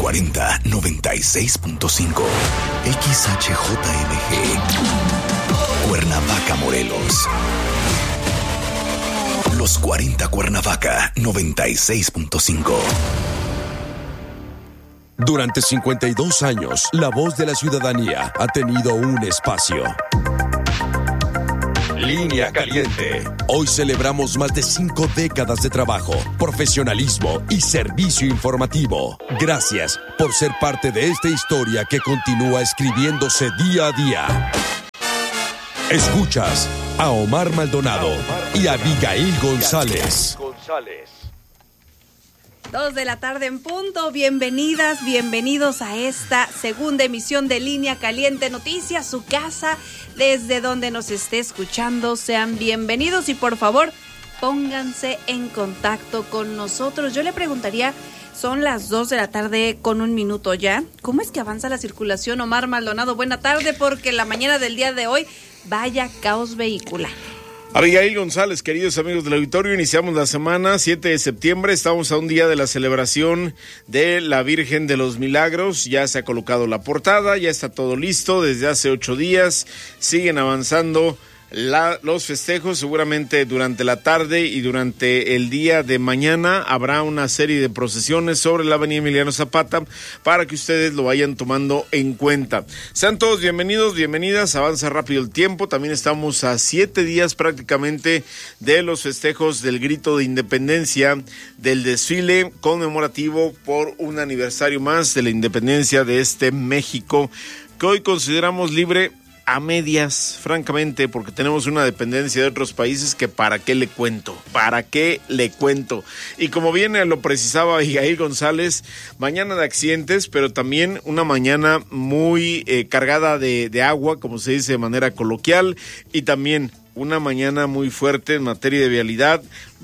40 96.5 XHJMG Cuernavaca, Morelos. Los 40 Cuernavaca 96.5. Durante 52 años, la voz de la ciudadanía ha tenido un espacio. Línea Caliente. Hoy celebramos más de 5 décadas de trabajo, profesionalismo y servicio informativo. Gracias por ser parte de esta historia que continúa escribiéndose día a día. Escuchas a Omar Maldonado y a Abigail González. 2 de la tarde en punto. Bienvenidas, bienvenidos a esta segunda emisión de Línea Caliente Noticias, su casa, desde donde nos esté escuchando. Sean bienvenidos y por favor, pónganse en contacto con nosotros. Yo le preguntaría, son las 2 de la tarde con 1 minuto ya. ¿Cómo es que avanza la circulación, Omar Maldonado? Buena tarde, porque la mañana del día de hoy, vaya caos vehicular. Abigail González, queridos amigos del auditorio, iniciamos la semana 7 de septiembre, estamos a un día de la celebración de la Virgen de los Milagros, ya se ha colocado la portada, ya está todo listo desde hace 8 días, siguen avanzando los festejos. Seguramente durante la tarde y durante el día de mañana habrá una serie de procesiones sobre la avenida Emiliano Zapata para que ustedes lo vayan tomando en cuenta. Sean todos bienvenidos, bienvenidas, avanza rápido el tiempo. También estamos a 7 días prácticamente de los festejos del Grito de Independencia, del desfile conmemorativo por un aniversario más de la independencia de este México que hoy consideramos libre a medias, francamente, porque tenemos una dependencia de otros países que ¿para qué le cuento? Y como bien lo precisaba Abigail González, mañana de accidentes, pero también una mañana muy cargada de agua, como se dice de manera coloquial, y también una mañana muy fuerte en materia de vialidad.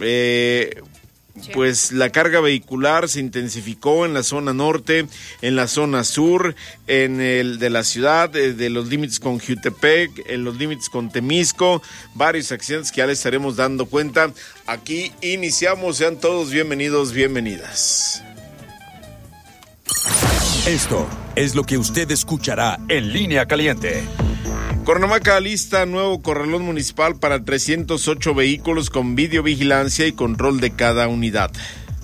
Pues la carga vehicular se intensificó en la zona norte, en la zona sur, en el de la ciudad, de los límites con Jutepec, en los límites con Temisco, varios accidentes que ya les estaremos dando cuenta. Aquí iniciamos, sean todos bienvenidos, bienvenidas. Esto es lo que usted escuchará en Línea Caliente. Cuernavaca alista nuevo corralón municipal para 308 vehículos con videovigilancia y control de cada unidad.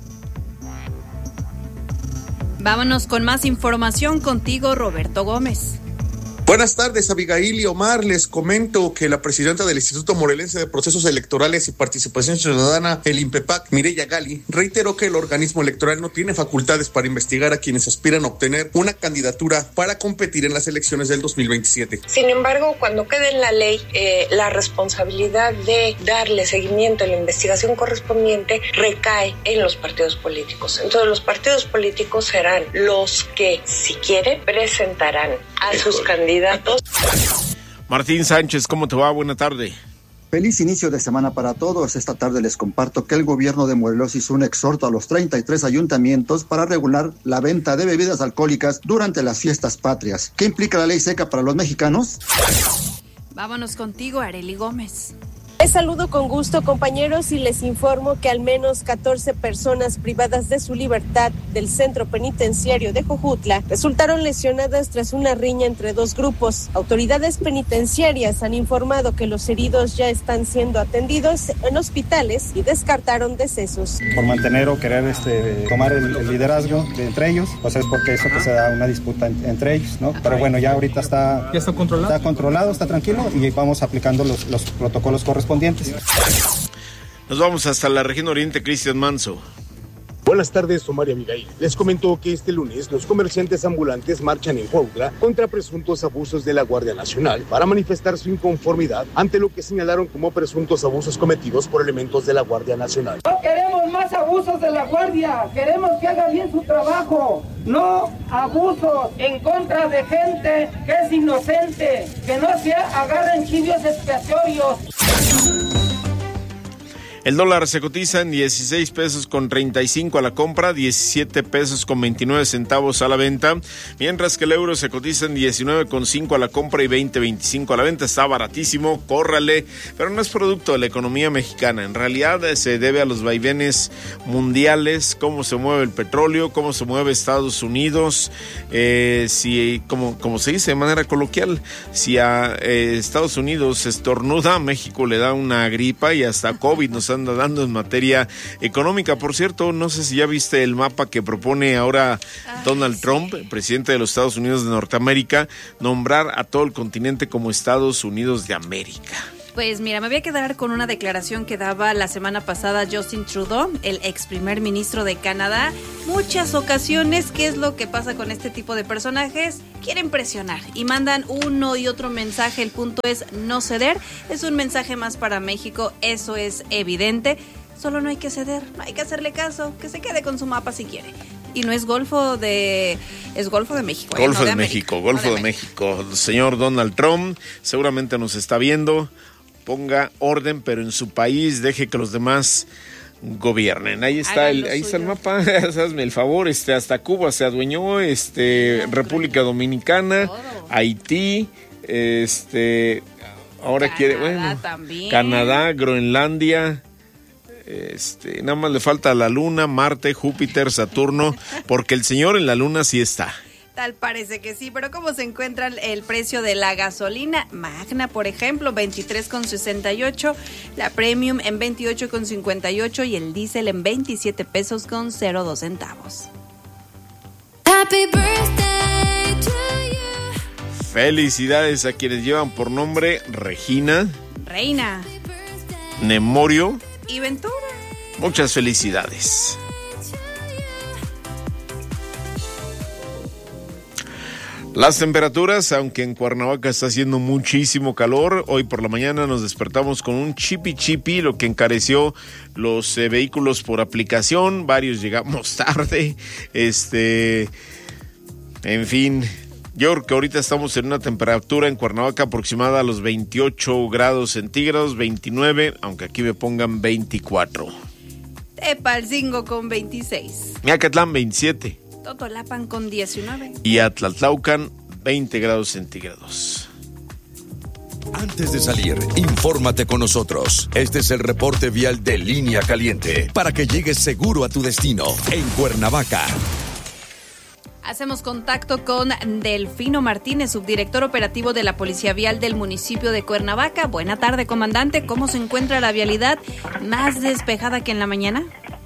Vámonos con más información contigo, Roberto Gómez. Buenas tardes, Abigail y Omar. Les comento que la presidenta del Instituto Morelense de Procesos Electorales y Participación Ciudadana, el INPEPAC, Mireya Gali, reiteró que el organismo electoral no tiene facultades para investigar a quienes aspiran a obtener una candidatura para competir en las elecciones del 2027. Sin embargo, cuando quede en la ley la responsabilidad de darle seguimiento a la investigación correspondiente recae en los partidos políticos. Entonces, los partidos políticos serán los que, si quieren, presentarán a sus candidatos. Martín Sánchez, ¿cómo te va? Buena tarde. Feliz inicio de semana para todos. Esta tarde les comparto que el gobierno de Morelos hizo un exhorto a los 33 ayuntamientos para regular la venta de bebidas alcohólicas durante las fiestas patrias. ¿Qué implica la ley seca para los mexicanos? Vámonos contigo, Arely Gómez. Les saludo con gusto, compañeros, y les informo que al menos 14 personas privadas de su libertad del centro penitenciario de Jojutla resultaron lesionadas tras una riña entre dos grupos. Autoridades penitenciarias han informado que los heridos ya están siendo atendidos en hospitales y descartaron decesos. Por mantener o querer tomar el liderazgo de entre ellos, pues es porque eso que se da una disputa entre ellos, ¿no? Pero bueno, ya ahorita está controlado. Está controlado, está tranquilo y vamos aplicando los protocolos correspondientes. Nos vamos hasta la región oriente, Cristian Manso. Buenas tardes, Omar y Abigail. Les comento que este lunes los comerciantes ambulantes marchan en Cuautla contra presuntos abusos de la Guardia Nacional para manifestar su inconformidad ante lo que señalaron como presuntos abusos cometidos por elementos de la Guardia Nacional. No queremos más abusos de la Guardia, queremos que haga bien su trabajo, no abusos en contra de gente que es inocente, que no se agarren chivios expiatorios. El dólar se cotiza en 16 pesos con 35 a la compra, 17 pesos con 29 centavos a la venta, mientras que el euro se cotiza en 19,5 a la compra y 20,25 a la venta. Está baratísimo, córrale, pero no es producto de la economía mexicana. En realidad se debe a los vaivenes mundiales, cómo se mueve el petróleo, cómo se mueve Estados Unidos, si como se dice de manera coloquial, si a Estados Unidos estornuda, a México le da una gripa y hasta COVID nos anda dando en materia económica. Por cierto, no sé si ya viste el mapa que propone ahora Donald Trump, presidente de los Estados Unidos de Norteamérica, nombrar a todo el continente como Estados Unidos de América. Pues mira, me voy a quedar con una declaración que daba la semana pasada Justin Trudeau, el ex primer ministro de Canadá. Muchas ocasiones, ¿qué es lo que pasa con este tipo de personajes? Quieren presionar y mandan uno y otro mensaje. El punto es no ceder. Es un mensaje más para México, eso es evidente. Solo no hay que ceder, no hay que hacerle caso, que se quede con su mapa si quiere. Y no es Golfo de México. Golfo de México, Golfo de México. El señor Donald Trump seguramente nos está viendo. Ponga orden, pero en su país, deje que los demás gobiernen. Ahí está el mapa. Hazme el favor, hasta Cuba se adueñó, República Dominicana, Haití, ahora Canadá, Groenlandia. Nada más le falta la Luna, Marte, Júpiter, Saturno, porque el señor en la Luna sí está. Tal parece que sí, pero ¿cómo se encuentra el precio de la gasolina? Magna, por ejemplo, 23,68, la Premium en 28,58 y el diésel en 27 pesos con 02 centavos. Happy birthday to you. Felicidades a quienes llevan por nombre Regina, Reina, Nemorio y Ventura. Muchas felicidades. Las temperaturas, aunque en Cuernavaca está haciendo muchísimo calor, hoy por la mañana nos despertamos con un chipi, lo que encareció los vehículos por aplicación. Varios llegamos tarde, en fin. Yo creo que ahorita estamos en una temperatura en Cuernavaca aproximada a los 28 grados centígrados, 29, aunque aquí me pongan 24. Tepalcingo con 26. Miacatlán 27. Totolapan con 19. Y Atlatlaucan 20 grados centígrados. Antes de salir, infórmate con nosotros. Este es el reporte vial de Línea Caliente, para que llegues seguro a tu destino en Cuernavaca. Hacemos contacto con Delfino Martínez, subdirector operativo de la Policía Vial del municipio de Cuernavaca. Buena tarde, comandante. ¿Cómo se encuentra la vialidad? ¿Más despejada que en la mañana?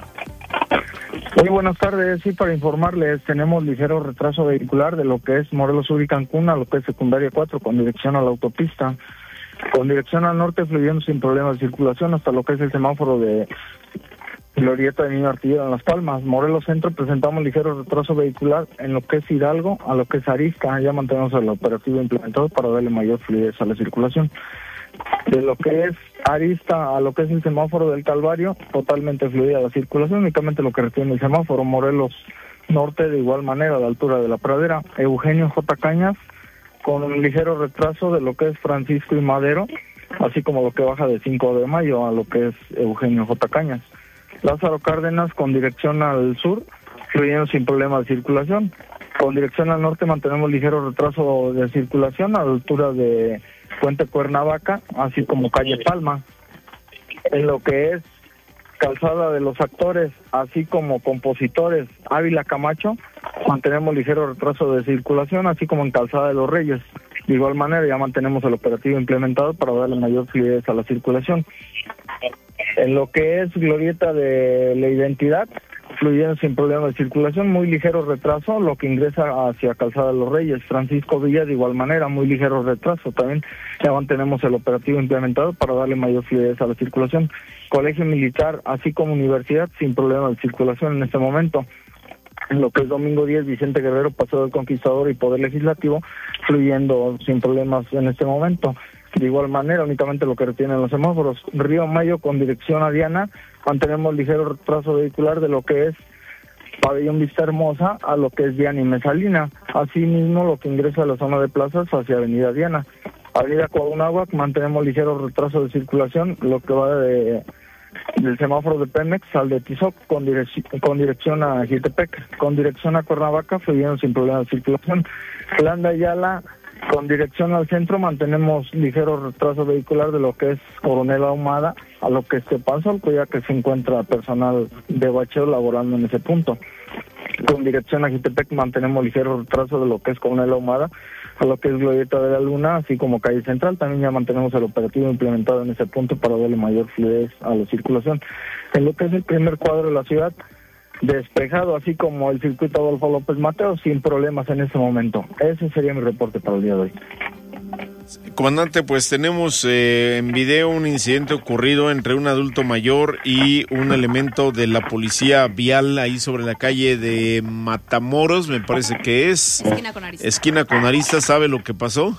Muy buenas tardes, sí, para informarles, tenemos ligero retraso vehicular de lo que es Morelos Sur y Cancún a lo que es secundaria 4 con dirección a la autopista. Con dirección al norte fluyendo sin problemas de circulación hasta lo que es el semáforo de Glorieta de Niño Artillero en Las Palmas. Morelos Centro presentamos ligero retraso vehicular en lo que es Hidalgo a lo que es Arista. Ya mantenemos el operativo implementado para darle mayor fluidez a la circulación. De lo que es Arista a lo que es el semáforo del Calvario, totalmente fluida la circulación, únicamente lo que retiene el semáforo. Morelos Norte de igual manera a la altura de la Pradera. Eugenio J. Cañas con un ligero retraso de lo que es Francisco y Madero, así como lo que baja de 5 de mayo a lo que es Eugenio J. Cañas. Lázaro Cárdenas con dirección al sur, fluyendo sin problema de circulación. Con dirección al norte mantenemos ligero retraso de circulación a la altura de Puente Cuernavaca, así como calle Palma. En lo que es Calzada de los Actores, así como Compositores Ávila Camacho, mantenemos ligero retraso de circulación, así como en Calzada de los Reyes. De igual manera ya mantenemos el operativo implementado para darle mayor fluidez a la circulación. En lo que es Glorieta de la Identidad, fluyendo sin problema de circulación, muy ligero retraso, lo que ingresa hacia Calzada de los Reyes. Francisco Villa de igual manera, muy ligero retraso, también ya mantenemos el operativo implementado para darle mayor fluidez a la circulación. Colegio Militar, así como Universidad, sin problema de circulación en este momento. En lo que es Domingo 10, Vicente Guerrero, Paseo del Conquistador y Poder Legislativo, fluyendo sin problemas en este momento. De igual manera, únicamente lo que retienen los semáforos. Río Mayo con dirección a Diana, mantenemos ligero retraso vehicular de lo que es Pabellón Vista Hermosa a lo que es Diana y Mesalina. Asimismo, lo que ingresa a la zona de plazas hacia Avenida Diana. Avenida Coahunáhuac, mantenemos ligero retraso de circulación, lo que va de del semáforo de Pemex al de Tizoc con dirección a Jutepec, con dirección a Cuernavaca, fluyendo sin problema de circulación. Plan de Ayala, con dirección al centro, mantenemos ligero retraso vehicular de lo que es Coronel Ahumada a lo que es Tepanzolco, ya que se encuentra personal de bacheo laborando en ese punto. Con dirección a Jutepec mantenemos ligero retraso de lo que es Coronel Ahumada a lo que es Glorieta de la Luna, así como Calle Central. También ya mantenemos el operativo implementado en ese punto para darle mayor fluidez a la circulación. En lo que es el primer cuadro de la ciudad, despejado, así como el circuito Adolfo López Mateos, sin problemas en este momento. Ese sería mi reporte para el día de hoy. Comandante, pues tenemos en video un incidente ocurrido entre un adulto mayor y un elemento de la policía vial ahí sobre la calle de Matamoros, me parece que es. Esquina con Aristas. ¿Sabe lo que pasó?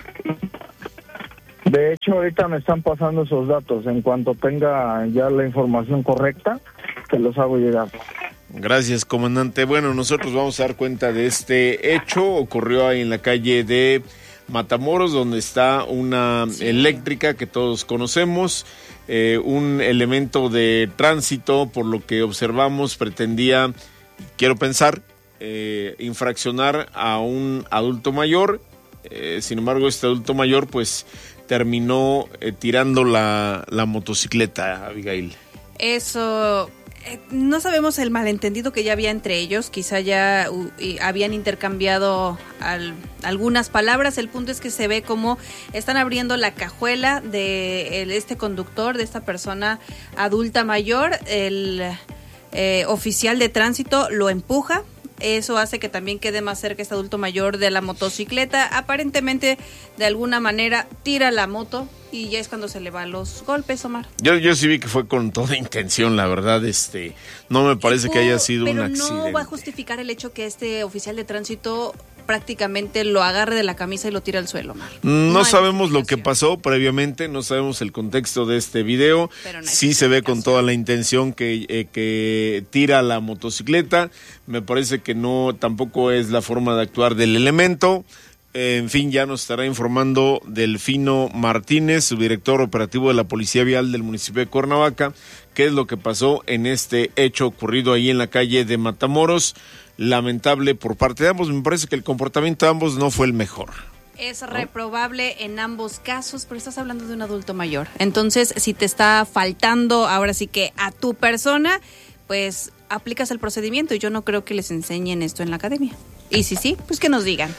De hecho, ahorita me están pasando esos datos. En cuanto tenga ya la información correcta, te los hago llegar. Gracias, comandante. Bueno, nosotros vamos a dar cuenta de este hecho. Ocurrió ahí en la calle de Matamoros, donde está una eléctrica que todos conocemos. Un elemento de tránsito, por lo que observamos, pretendía, quiero pensar, infraccionar a un adulto mayor. Sin embargo, este adulto mayor pues terminó tirando la motocicleta, Abigail. Eso... no sabemos el malentendido que ya había entre ellos, quizá ya habían intercambiado algunas palabras. El punto es que se ve como están abriendo la cajuela de este conductor, de esta persona adulta mayor. El oficial de tránsito lo empuja. Eso hace que también quede más cerca este adulto mayor de la motocicleta. Aparentemente, de alguna manera, tira la moto y ya es cuando se le van los golpes, Omar. Yo sí vi que fue con toda intención, la verdad. No me parece que haya sido un accidente. Pero no va a justificar el hecho que este oficial de tránsito prácticamente lo agarre de la camisa y lo tire al suelo, Omar. No sabemos lo que pasó previamente, no sabemos el contexto de este video. Sí se ve con toda la intención que tira la motocicleta. Me parece que no, tampoco es la forma de actuar del elemento. En fin, ya nos estará informando Delfino Martínez, subdirector operativo de la Policía Vial del municipio de Cuernavaca, qué es lo que pasó en este hecho ocurrido ahí en la calle de Matamoros. Lamentable por parte de ambos. Me parece que el comportamiento de ambos no fue el mejor. Es reprobable en ambos casos, pero estás hablando de un adulto mayor. Entonces, si te está faltando ahora sí que a tu persona, pues aplicas el procedimiento, y yo no creo que les enseñen esto en la academia. Y si sí, pues que nos digan.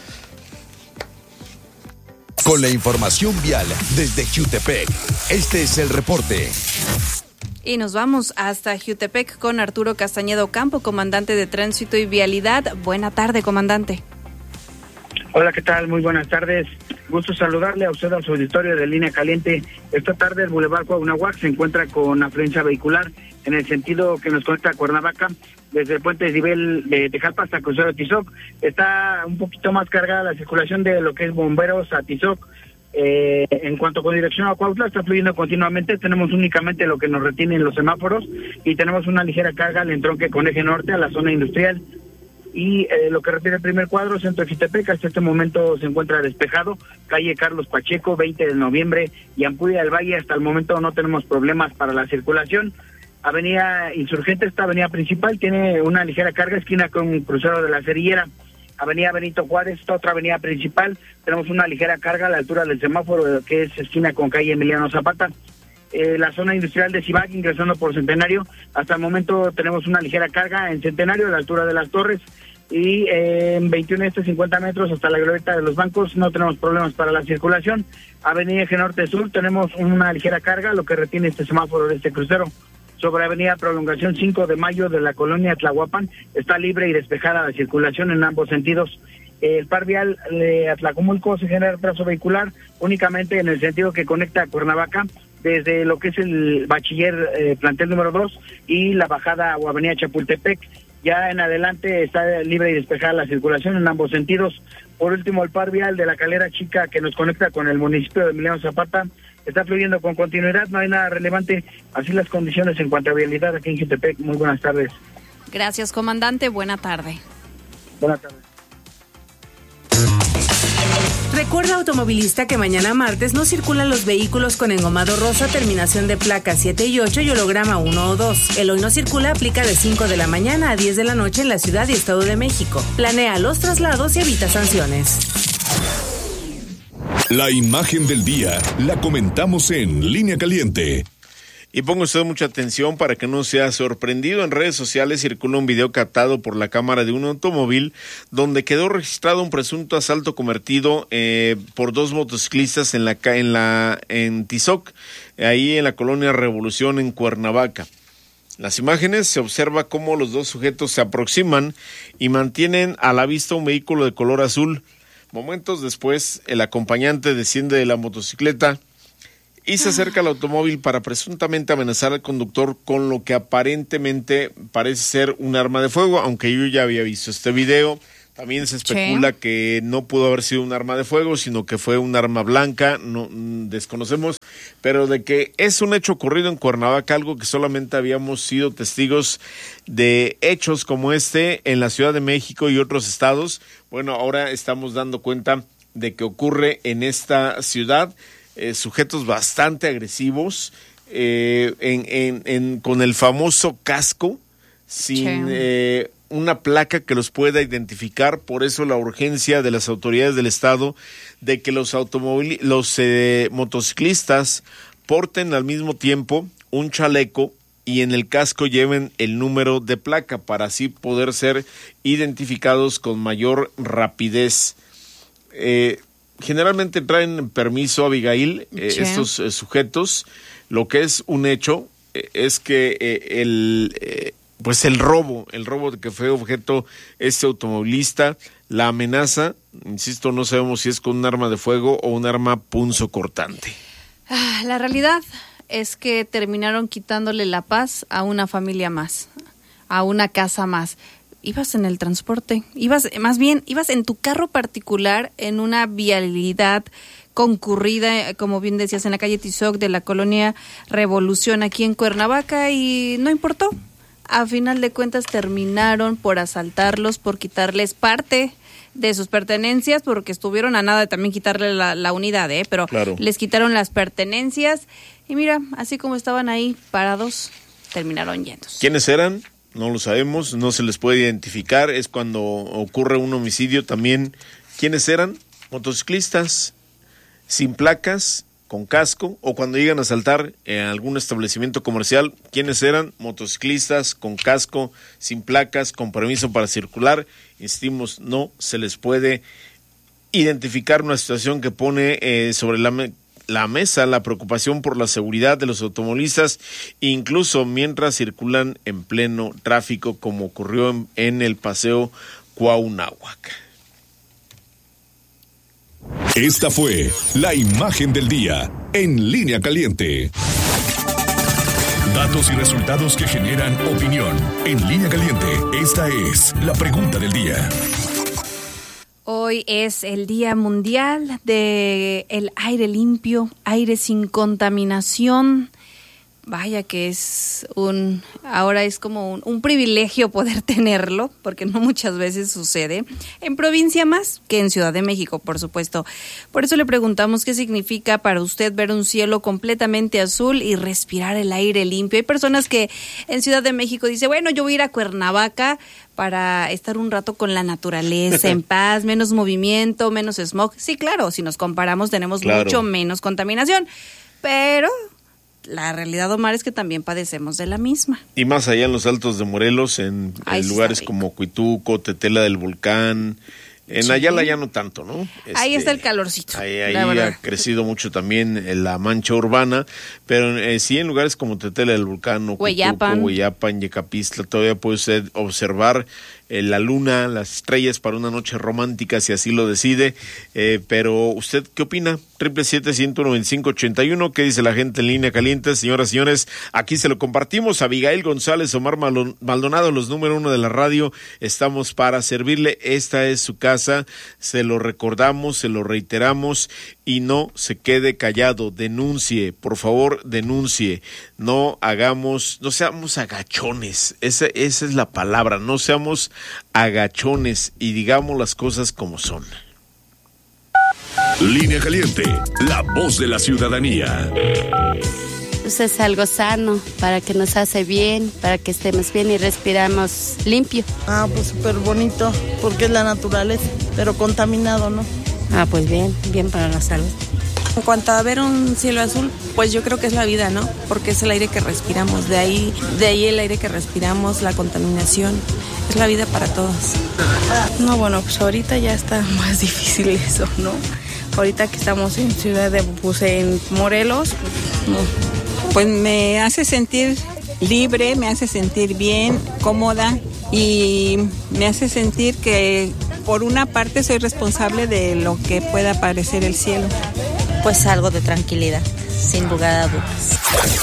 Con la información vial desde Jutepec, este es el reporte. Y nos vamos hasta Jutepec con Arturo Castañeda Ocampo, comandante de Tránsito y Vialidad. Buena tarde, comandante. Hola, ¿qué tal? Muy buenas tardes. Gusto saludarle a usted, a su auditorio de Línea Caliente. Esta tarde el Boulevard Cuauhnáhuac se encuentra con afluencia vehicular en el sentido que nos conecta a Cuernavaca, desde el puente Esquivel de Tejalpa hasta Crucero de Tizoc. Está un poquito más cargada la circulación de lo que es Bomberos a Tizoc. En cuanto con dirección a Cuautla, está fluyendo continuamente. Tenemos únicamente lo que nos retienen los semáforos y tenemos una ligera carga al entronque con eje norte a la zona industrial. Y lo que refiere al primer cuadro, centro de Jutepec, hasta este momento se encuentra despejado. Calle Carlos Pacheco, 20 de noviembre y Ampudia del Valle, hasta el momento no tenemos problemas para la circulación. Avenida Insurgente, esta avenida principal, tiene una ligera carga, esquina con Crucero de la Cerillera. Avenida Benito Juárez, esta otra avenida principal, tenemos una ligera carga a la altura del semáforo, que es esquina con calle Emiliano Zapata. La zona industrial de Cibac, ingresando por Centenario, hasta el momento tenemos una ligera carga en Centenario, a la altura de las Torres, y en 21 50 metros hasta la glorieta de los bancos no tenemos problemas para la circulación. Avenida Eje Norte Sur, tenemos una ligera carga, lo que retiene este semáforo de este crucero. Sobre Avenida Prolongación 5 de Mayo de la colonia Tlahuapan, está libre y despejada la circulación en ambos sentidos. El par vial de Atlacomulco se genera retraso vehicular únicamente en el sentido que conecta a Cuernavaca, desde lo que es el bachiller plantel número 2 y la bajada o avenida Chapultepec. Ya en adelante está libre y despejada la circulación en ambos sentidos. Por último, el par vial de la Calera Chica que nos conecta con el municipio de Emiliano Zapata está fluyendo con continuidad, no hay nada relevante. Así las condiciones en cuanto a vialidad aquí en Jutepec. Muy buenas tardes. Gracias, comandante. Buena tarde. Buenas tardes. Recuerda, automovilista, que mañana martes no circulan los vehículos con engomado rosa, terminación de placa 7 y 8 y holograma 1 o 2. El hoy no circula aplica de 5 de la mañana a 10 de la noche en la Ciudad y Estado de México. Planea los traslados y evita sanciones. La imagen del día la comentamos en Línea Caliente. Y ponga usted mucha atención para que no sea sorprendido. En redes sociales circula un video captado por la cámara de un automóvil donde quedó registrado un presunto asalto cometido por dos motociclistas en Tizoc, ahí en la colonia Revolución en Cuernavaca. Las imágenes se observa cómo los dos sujetos se aproximan y mantienen a la vista un vehículo de color azul. Momentos después, el acompañante desciende de la motocicleta y se acerca al automóvil para presuntamente amenazar al conductor con lo que aparentemente parece ser un arma de fuego, aunque yo ya había visto este video. También se especula que no pudo haber sido un arma de fuego, sino que fue un arma blanca, no desconocemos, pero de que es un hecho ocurrido en Cuernavaca, algo que solamente habíamos sido testigos de hechos como este en la Ciudad de México y otros estados. Bueno, ahora estamos dando cuenta de que ocurre en esta ciudad. Sujetos bastante agresivos, con el famoso casco, sin una placa que los pueda identificar. Por eso la urgencia de las autoridades del estado de que los motociclistas porten al mismo tiempo un chaleco y en el casco lleven el número de placa para así poder ser identificados con mayor rapidez. Generalmente traen permiso, Abigail, estos sujetos. Lo que es un hecho es que el robo de que fue objeto este automovilista, la amenaza, insisto, no sabemos si es con un arma de fuego o un arma punzocortante. La realidad es que terminaron quitándole la paz a una familia más, a una casa más. Ibas en el transporte, ibas en tu carro particular en una vialidad concurrida, como bien decías, en la calle Tizoc de la colonia Revolución aquí en Cuernavaca y no importó. A final de cuentas terminaron por asaltarlos, por quitarles parte de sus pertenencias, porque estuvieron a nada de también quitarle la unidad, pero claro, les quitaron las pertenencias y mira, así como estaban ahí parados, terminaron yéndose. ¿Quiénes eran? No lo sabemos, no se les puede identificar. Es cuando ocurre un homicidio también. ¿Quiénes eran? Motociclistas sin placas, con casco, o cuando llegan a asaltar en algún establecimiento comercial, ¿quiénes eran? Motociclistas con casco, sin placas, con permiso para circular. Insistimos, no se les puede identificar. Una situación que pone sobre la mesa la preocupación por la seguridad de los automovilistas, incluso mientras circulan en pleno tráfico, como ocurrió en el paseo Cuauhnáhuac. Esta fue la imagen del día en Línea Caliente. Datos y resultados que generan opinión. En Línea Caliente, esta es la pregunta del día. Hoy es el Día Mundial del Aire Limpio, aire sin contaminación. Vaya que ahora es como un privilegio poder tenerlo, porque no muchas veces sucede. En provincia más que en Ciudad de México, por supuesto. Por eso le preguntamos qué significa para usted ver un cielo completamente azul y respirar el aire limpio. Hay personas que en Ciudad de México dicen, bueno, yo voy a ir a Cuernavaca para estar un rato con la naturaleza, en paz, menos movimiento, menos smog. Sí, claro, si nos comparamos tenemos mucho menos contaminación, pero la realidad, Omar, es que también padecemos de la misma. Y más allá en los Altos de Morelos, en lugares como Cuituco, Tetela del Volcán, en Ayala ya no tanto, ¿no? Ahí está el calorcito. Ahí ha crecido mucho también la mancha urbana, pero sí en lugares como Tetela del Volcán, Hueyapan, Yecapistla, todavía puede usted observar la luna, las estrellas para una noche romántica, si así lo decide. Pero ¿usted qué opina? 777-195-81, ¿qué dice la gente en Línea Caliente? Señoras y señores, aquí se lo compartimos. Abigail González, Omar Maldonado, los número 1 de la radio, estamos para servirle. Esta es su casa, se lo recordamos, se lo reiteramos, y no se quede callado, denuncie, por favor, denuncie. No seamos agachones, esa es la palabra, no seamos agachones y digamos las cosas como son. Línea Caliente, la voz de la ciudadanía. Pues es algo sano, para que nos hace bien, para que estemos bien y respiramos limpio. Pues súper bonito, porque es la naturaleza, pero contaminado, ¿no? Pues bien para la salud. En cuanto a ver un cielo azul, pues yo creo que es la vida, ¿no? Porque es el aire que respiramos, de ahí el aire que respiramos, la contaminación, es la vida para todos. No, bueno, pues ahorita ya está más difícil eso, ¿no? Ahorita que estamos en en Morelos, no. Pues me hace sentir libre, me hace sentir bien, cómoda y me hace sentir que por una parte soy responsable de lo que pueda parecer el cielo. Pues algo de tranquilidad, sin lugar a dudas.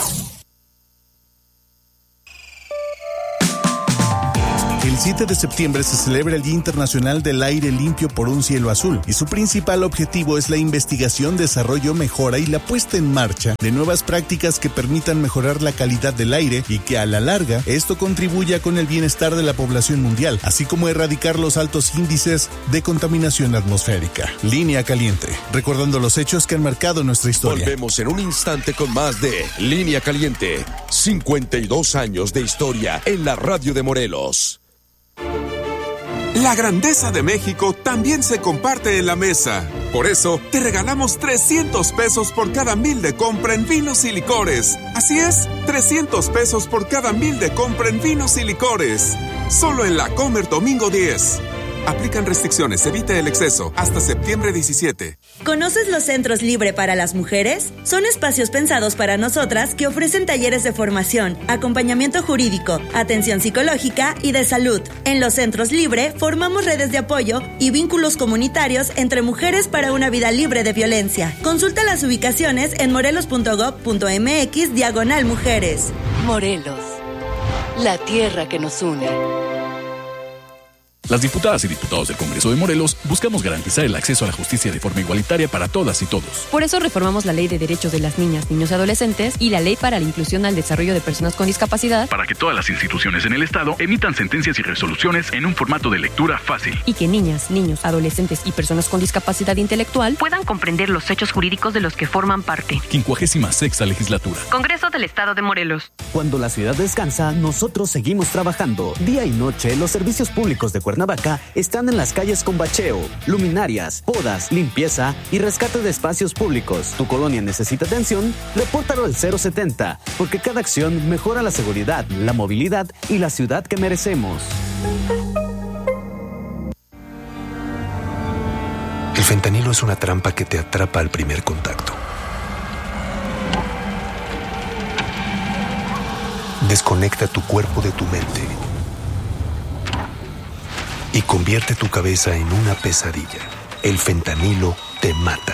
El 7 de septiembre se celebra el Día Internacional del Aire Limpio por un Cielo Azul y su principal objetivo es la investigación, desarrollo, mejora y la puesta en marcha de nuevas prácticas que permitan mejorar la calidad del aire y que a la larga esto contribuya con el bienestar de la población mundial, así como erradicar los altos índices de contaminación atmosférica. Línea Caliente, recordando los hechos que han marcado nuestra historia. Volvemos en un instante con más de Línea Caliente. 52 años de historia en la radio de Morelos. La grandeza de México también se comparte en la mesa. Por eso, te regalamos 300 pesos por cada 1,000 de compra en vinos y licores. Así es, 300 pesos por cada 1,000 de compra en vinos y licores. Solo en La Comer domingo 10. Aplican restricciones, evita el exceso. Hasta septiembre 17. ¿Conoces los Centros Libre para las Mujeres? Son espacios pensados para nosotras que ofrecen talleres de formación, acompañamiento jurídico, atención psicológica y de salud. En los Centros Libre formamos redes de apoyo y vínculos comunitarios entre mujeres para una vida libre de violencia. Consulta las ubicaciones en morelos.gov.mx/mujeres. Morelos, la tierra que nos une. Las diputadas y diputados del Congreso de Morelos buscamos garantizar el acceso a la justicia de forma igualitaria para todas y todos. Por eso reformamos la Ley de Derechos de las Niñas, Niños y Adolescentes y la Ley para la Inclusión al Desarrollo de Personas con Discapacidad, para que todas las instituciones en el Estado emitan sentencias y resoluciones en un formato de lectura fácil. Y que niñas, niños, adolescentes y personas con discapacidad intelectual puedan comprender los hechos jurídicos de los que forman parte. 56ª Legislatura. Congreso del Estado de Morelos. Cuando la ciudad descansa, nosotros seguimos trabajando. Día y noche, los servicios públicos de Cuernavaca están en las calles con bacheo, luminarias, podas, limpieza y rescate de espacios públicos. ¿Tu colonia necesita atención? Repórtalo al 070, porque cada acción mejora la seguridad, la movilidad y la ciudad que merecemos. El fentanilo es una trampa que te atrapa al primer contacto. Desconecta tu cuerpo de tu mente y convierte tu cabeza en una pesadilla. El fentanilo te mata.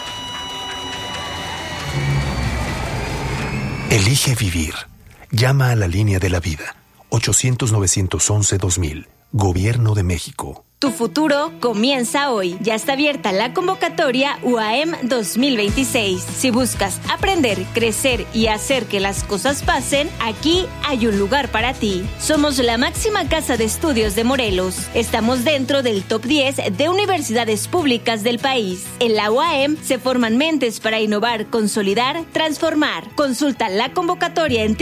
Elige vivir. Llama a la línea de la vida. 800-911-2000. Gobierno de México. Tu futuro comienza hoy. Ya está abierta la convocatoria UAM 2026. Si buscas aprender, crecer y hacer que las cosas pasen, aquí hay un lugar para ti. Somos la máxima casa de estudios de Morelos. Estamos dentro del top 10 de universidades públicas del país. En la UAM se forman mentes para innovar, consolidar, transformar. Consulta la convocatoria en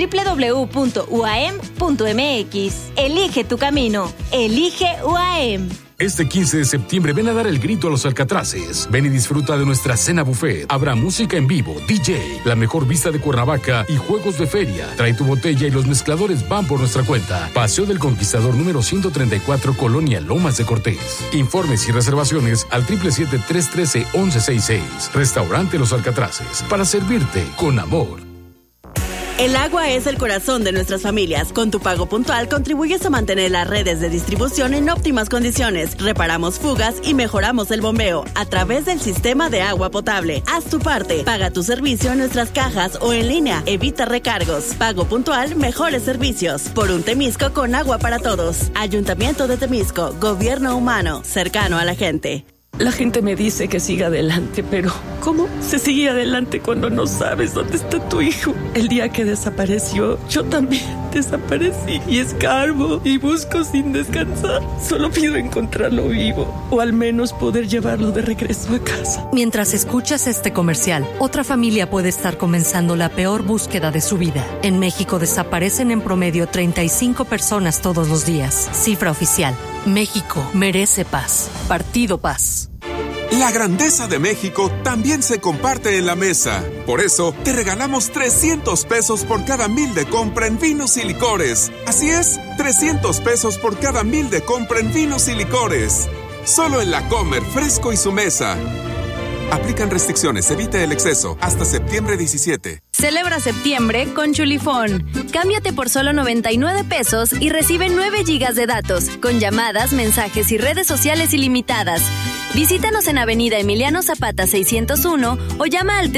www.uam.mx. Elige tu camino. Elige UAM. Este 15 de septiembre ven a dar el grito a los Alcatraces. Ven y disfruta de nuestra cena buffet. Habrá música en vivo, DJ, la mejor vista de Cuernavaca y juegos de feria. Trae tu botella y los mezcladores van por nuestra cuenta. Paseo del Conquistador número 134, Colonia Lomas de Cortés. Informes y reservaciones al 777-313-1166. Restaurante Los Alcatraces, para servirte con amor. El agua es el corazón de nuestras familias. Con tu pago puntual contribuyes a mantener las redes de distribución en óptimas condiciones. Reparamos fugas y mejoramos el bombeo a través del sistema de agua potable. Haz tu parte. Paga tu servicio en nuestras cajas o en línea. Evita recargos. Pago puntual, mejores servicios. Por un Temisco con agua para todos. Ayuntamiento de Temisco. Gobierno humano. Cercano a la gente. La gente me dice que siga adelante, pero ¿cómo se sigue adelante cuando no sabes dónde está tu hijo? El día que desapareció, yo también desaparecí y escarbo y busco sin descansar. Solo pido encontrarlo vivo o al menos poder llevarlo de regreso a casa. Mientras escuchas este comercial, otra familia puede estar comenzando la peor búsqueda de su vida. En México desaparecen en promedio 35 personas todos los días. Cifra oficial. México merece paz. Partido Paz. La grandeza de México también se comparte en la mesa. Por eso, te regalamos 300 pesos por cada 1,000 de compra en vinos y licores. Así es, 300 pesos por cada 1,000 de compra en vinos y licores. Solo en La Comer, Fresco y Su Mesa. Aplican restricciones, evita el exceso. Hasta septiembre 17. Celebra septiembre con Chulifón. Cámbiate por solo 99 pesos y recibe 9 gigas de datos, con llamadas, mensajes y redes sociales ilimitadas. Visítanos en Avenida Emiliano Zapata 601 o llama al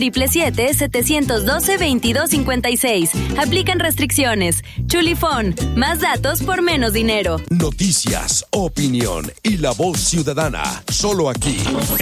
777-712-2256. Aplican restricciones. Chulifón, más datos por menos dinero. Noticias, opinión y la voz ciudadana. Solo aquí.